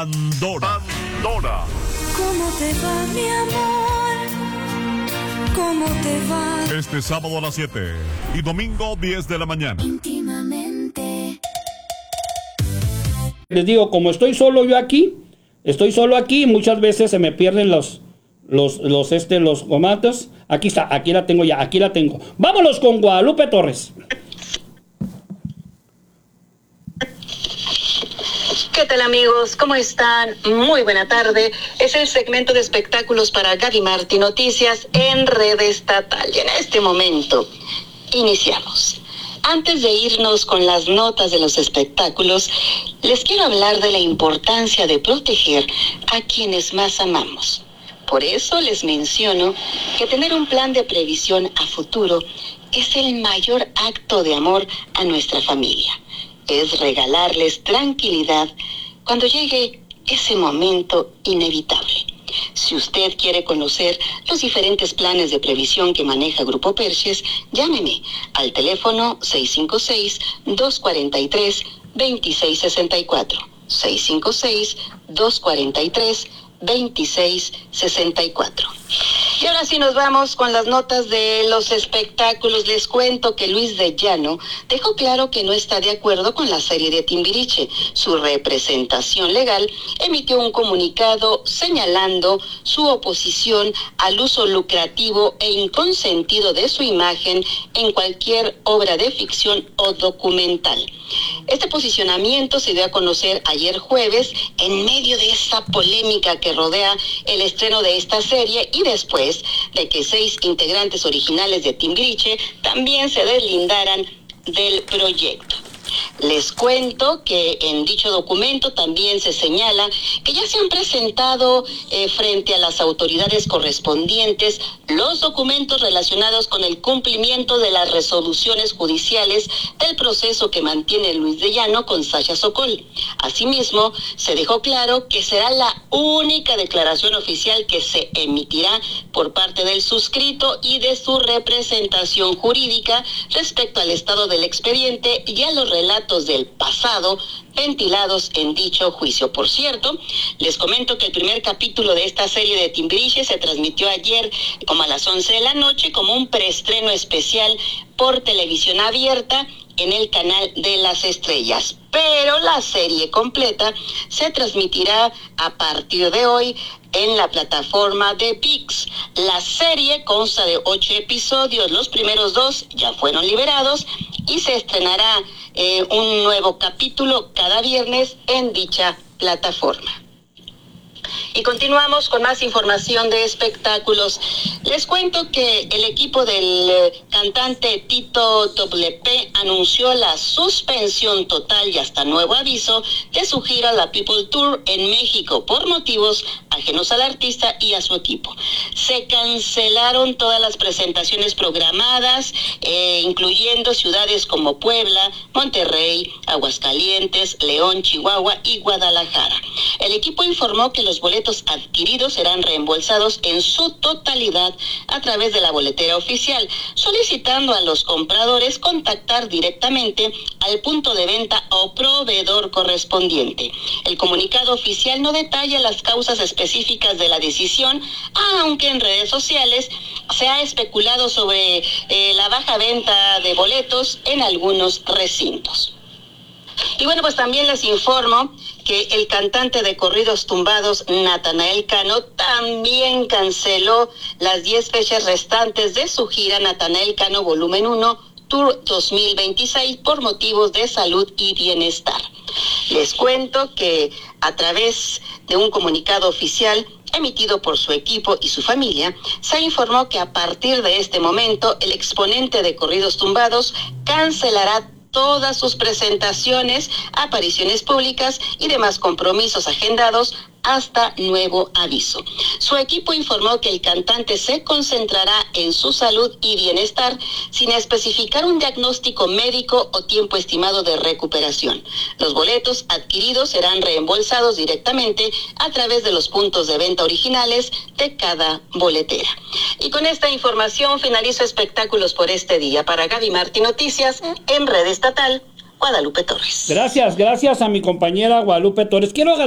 Pandora. ¿Cómo te va, mi amor? ¿Cómo te va? Este sábado a las 7 y domingo 10 de la mañana. Íntimamente. Les digo, como estoy solo aquí, muchas veces se me pierden los gomatos. Aquí está, aquí la tengo. Vámonos con Guadalupe Torres. ¿Qué tal, amigos? ¿Cómo están? Muy buena tarde. Es el segmento de espectáculos para Gaby Martí Noticias en Red Estatal. Y en este momento iniciamos. Antes de irnos con las notas de los espectáculos, les quiero hablar de la importancia de proteger a quienes más amamos. Por eso les menciono que tener un plan de previsión a futuro es el mayor acto de amor a nuestra familia. Es regalarles tranquilidad cuando llegue ese momento inevitable. Si usted quiere conocer los diferentes planes de previsión que maneja Grupo Perches, llámeme al teléfono 656-243-2664. 656-243-2664. Y ahora sí nos vamos con las notas de los espectáculos. Les cuento que Luis de Llano dejó claro que no está de acuerdo con la serie de Timbiriche. Su representación legal emitió un comunicado señalando su oposición al uso lucrativo e inconsentido de su imagen en cualquier obra de ficción o documental. Este posicionamiento se dio a conocer ayer jueves en medio de esta polémica que rodea el estreno de esta serie y después de que 6 integrantes originales de Timbiriche también se deslindaran del proyecto. Les cuento que en dicho documento también se señala que ya se han presentado frente a las autoridades correspondientes los documentos relacionados con el cumplimiento de las resoluciones judiciales del proceso que mantiene Luis de Llano con Sasha Sokol. Asimismo, se dejó claro que será la única declaración oficial que se emitirá por parte del suscrito y de su representación jurídica respecto al estado del expediente y a los relatos del pasado ventilados en dicho juicio. Por cierto, les comento que el primer capítulo de esta serie de Timbiriche se transmitió ayer como a las 11 de la noche como un preestreno especial por televisión abierta en el canal de las estrellas. Pero la serie completa se transmitirá a partir de hoy en la plataforma de ViX. La serie consta de 8 episodios. Los primeros 2 ya fueron liberados y se estrenará un nuevo capítulo cada viernes en dicha plataforma. Y continuamos con más información de espectáculos. Les cuento que el equipo del cantante Tito WP anunció la suspensión total y hasta nuevo aviso de su gira La People Tour en México por motivos ajenos al artista y a su equipo. Se cancelaron todas las presentaciones programadas, incluyendo ciudades como Puebla, Monterrey, Aguascalientes, León, Chihuahua y Guadalajara. El equipo informó que los boletos adquiridos serán reembolsados en su totalidad a través de la boletera oficial, solicitando a los compradores contactar directamente al punto de venta o proveedor correspondiente. El comunicado oficial no detalla las causas específicas de la decisión, aunque en redes sociales se ha especulado sobre la baja venta de boletos en algunos recintos. Y bueno, pues también les informo que el cantante de corridos tumbados Natanael Cano también canceló las 10 fechas restantes de su gira Natanael Cano Volumen 1 Tour 2026 por motivos de salud y bienestar. Les cuento que a través de un comunicado oficial emitido por su equipo y su familia, se informó que a partir de este momento el exponente de corridos tumbados cancelará todas sus presentaciones, apariciones públicas y demás compromisos agendados hasta nuevo aviso. Su equipo informó que el cantante se concentrará en su salud y bienestar sin especificar un diagnóstico médico o tiempo estimado de recuperación. Los boletos adquiridos serán reembolsados directamente a través de los puntos de venta originales de cada boletera. Y con esta información finalizo espectáculos por este día. Para Gaby Martí Noticias, en Red Estatal, Guadalupe Torres. Gracias a mi compañera Guadalupe Torres. Quiero